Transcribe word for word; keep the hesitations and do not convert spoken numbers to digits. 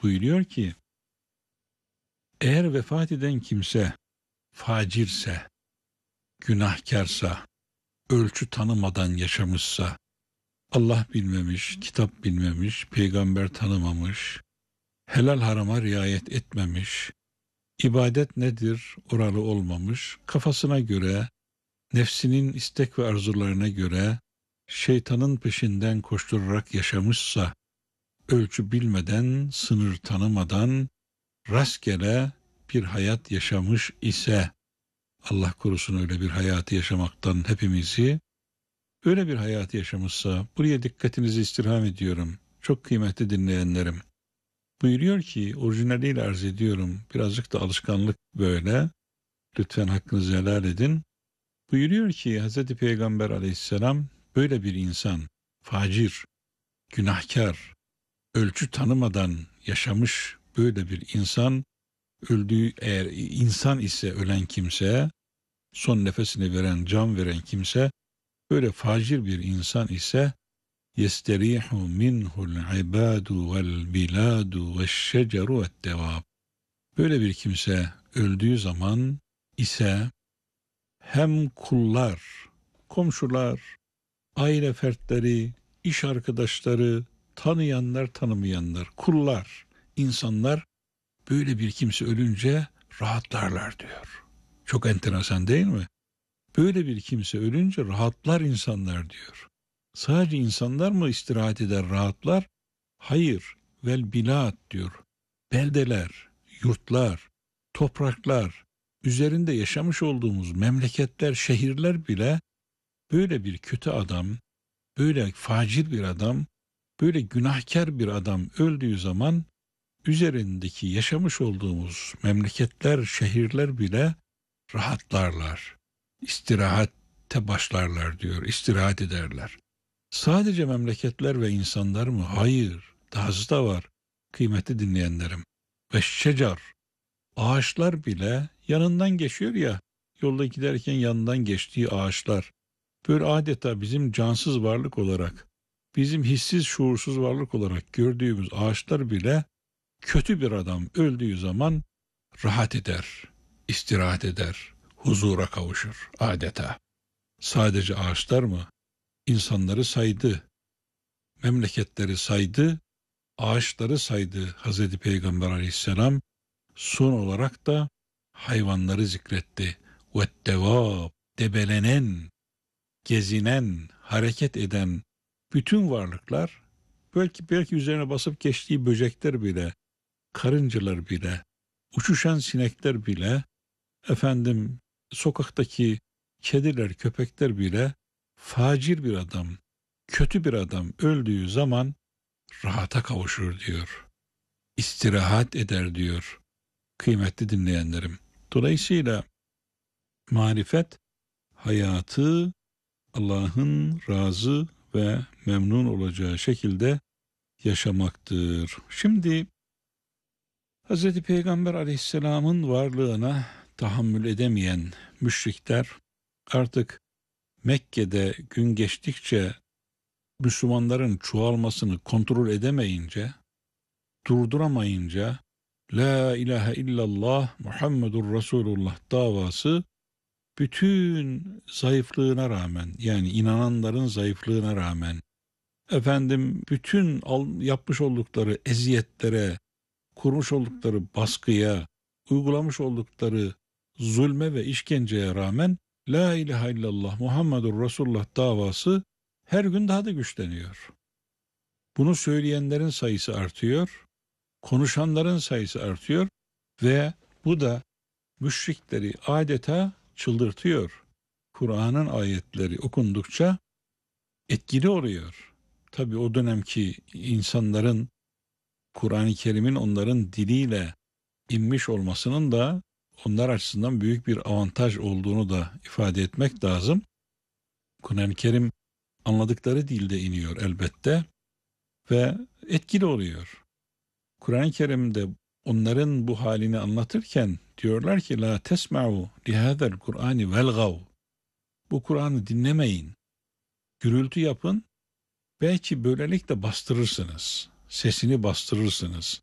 buyuruyor ki, eğer vefat eden kimse facirse, günahkarsa, ölçü tanımadan yaşamışsa, Allah bilmemiş, kitap bilmemiş, peygamber tanımamış, helal harama riayet etmemiş, ibadet nedir oralı olmamış, kafasına göre, nefsinin istek ve arzularına göre, şeytanın peşinden koşturarak yaşamışsa, ölçü bilmeden, sınır tanımadan, rastgele bir hayat yaşamış ise, Allah korusun öyle bir hayatı yaşamaktan hepimizi, öyle bir hayatı yaşamışsa, buraya dikkatinizi istirham ediyorum, çok kıymetli dinleyenlerim. Buyuruyor ki, orijinaliyle arz ediyorum, birazcık da alışkanlık böyle, lütfen hakkınızı helal edin. Buyuruyor ki, Hazreti Peygamber aleyhisselam, böyle bir insan, facir, günahkar, ölçü tanımadan yaşamış böyle bir insan, öldüğü eğer insan ise ölen kimse, son nefesini veren, can veren kimse, böyle facir bir insan ise, yesterihu minhul ibadu vel biladu ve şeceru ve devab. Böyle bir kimse öldüğü zaman ise hem kullar, komşular, aile fertleri, iş arkadaşları, tanıyanlar, tanımayanlar, kullar, insanlar böyle bir kimse ölünce rahatlarlar diyor. Çok enteresan değil mi? Böyle bir kimse ölünce rahatlar insanlar diyor. Sadece insanlar mı istirahat eder, rahatlar? Hayır, vel bilad diyor. Beldeler, yurtlar, topraklar, üzerinde yaşamış olduğumuz memleketler, şehirler bile böyle bir kötü adam, böyle facir bir adam, böyle günahkar bir adam öldüğü zaman üzerindeki yaşamış olduğumuz memleketler, şehirler bile rahatlarlar. İstirahate başlarlar diyor, istirahat ederler. Sadece memleketler ve insanlar mı? Hayır, dahası da var kıymetli dinleyenlerim. Ve şecar, ağaçlar bile yanından geçiyor ya, yolda giderken yanından geçtiği ağaçlar, böyle adeta bizim cansız varlık olarak, bizim hissiz şuursuz varlık olarak gördüğümüz ağaçlar bile kötü bir adam öldüğü zaman rahat eder, istirahat eder, huzura kavuşur adeta. Sadece ağaçlar mı? İnsanları saydı, memleketleri saydı, ağaçları saydı Hazreti Peygamber aleyhisselam. Son olarak da hayvanları zikretti. وَالدَّوَابِ Debelenen, gezinen, hareket eden bütün varlıklar, belki belki üzerine basıp geçtiği böcekler bile, karıncalar bile, uçuşan sinekler bile, efendim sokaktaki kediler, köpekler bile facir bir adam, kötü bir adam öldüğü zaman rahata kavuşur diyor. İstirahat eder diyor kıymetli dinleyenlerim. Dolayısıyla marifet hayatı Allah'ın razı ve memnun olacağı şekilde yaşamaktır. Şimdi Hz. Peygamber aleyhisselamın varlığına tahammül edemeyen müşrikler artık Mekke'de gün geçtikçe Müslümanların çoğalmasını kontrol edemeyince, durduramayınca La ilahe illallah Muhammedur Resulullah davası bütün zayıflığına rağmen, yani inananların zayıflığına rağmen, efendim bütün yapmış oldukları eziyetlere, kurmuş oldukları baskıya, uygulamış oldukları zulme ve işkenceye rağmen La ilahe illallah Muhammedur Resulullah davası her gün daha da güçleniyor. Bunu söyleyenlerin sayısı artıyor, konuşanların sayısı artıyor ve bu da müşrikleri adeta çıldırtıyor. Kur'an'ın ayetleri okundukça etkili oluyor. Tabii o dönemki insanların, Kur'an-ı Kerim'in onların diliyle inmiş olmasının da onlar açısından büyük bir avantaj olduğunu da ifade etmek lazım. Kur'an-ı Kerim anladıkları dilde iniyor elbette ve etkili oluyor. Kur'an-ı Kerim'de onların bu halini anlatırken diyorlar ki la tesma'u lihâzel Kur'ani velgav. Bu Kur'an'ı dinlemeyin. Gürültü yapın. Belki böylelikle bastırırsınız. Sesini bastırırsınız.